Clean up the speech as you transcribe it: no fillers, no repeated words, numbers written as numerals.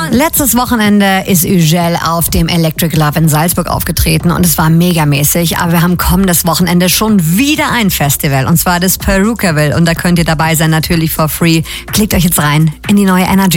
Letztes Wochenende ist Ügel auf dem Electric Love in Salzburg aufgetreten und es war megamäßig. Aber wir haben kommendes Wochenende schon wieder ein Festival und zwar das Perukaville und da könnt ihr dabei sein, natürlich for free. Klickt euch jetzt rein in die neue Energy.